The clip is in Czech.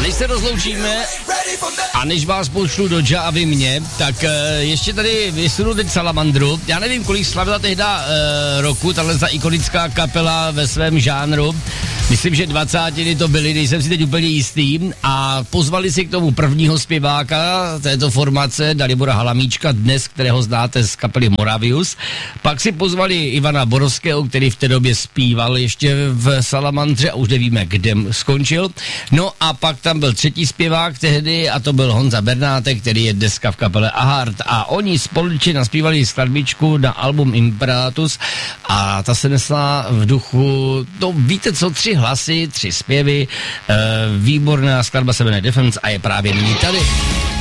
než se rozloučíme a než vás pošlu do Javy mě, tak ještě tady vysunu teď Salamandru. Já nevím, kolik slavila tehda roku, tahle ikonická kapela ve svém žánru. Myslím, že 20 to byli, nejsem si teď úplně jistý. A pozvali si k tomu prvního zpěváka této formace, Dalibora Halamíčka, dnes, kterého znáte z kapely Moravius. Pak si pozvali Ivana Borovského, který v té době zpíval ještě v Salamandře a už nevíme, kde skončil. No a pak tam byl třetí zpěvák tehdy a to byl Honza Bernátek, který je dneska v kapele Ahart. A oni společně naspívali skladbičku na album Imperatus a ta se nesla v duchu, no víte co, 3 hlasy, 3 zpěvy, výborná skladba se jmenuje Defense a je právě nyní tady.